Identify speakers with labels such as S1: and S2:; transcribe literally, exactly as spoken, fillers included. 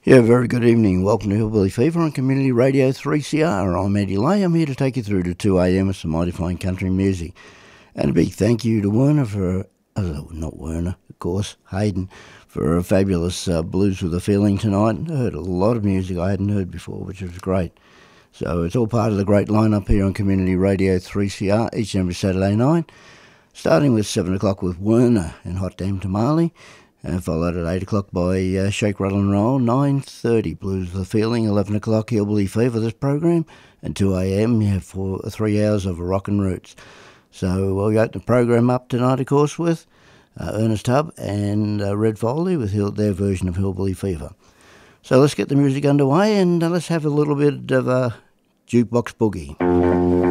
S1: Yeah, very good evening. Welcome to Hillbilly Fever on Community Radio three C R. I'm Eddie Lay. I'm here to take you through to two a.m. with some mighty fine country music. And a big thank you to Werner for, uh, not Werner, of course, Hayden, for a fabulous uh, Blues with a Feeling tonight. I heard a lot of music I hadn't heard before, which was great. So it's all part of the great lineup here on Community Radio three C R each and every Saturday night, starting with seven o'clock with Werner and Hot Damn Tamale. And followed at eight o'clock by uh, Shake, Rattle and Roll, nine thirty Blues with a Feeling, eleven o'clock Hillbilly Fever, this program, and two a.m. you have for three hours of rock and roots. So we'll get the program up tonight, of course, with uh, Ernest Tubb and uh, Red Foley with Hill, their version of Hillbilly Fever. So let's get the music underway and uh, let's have a little bit of a jukebox boogie.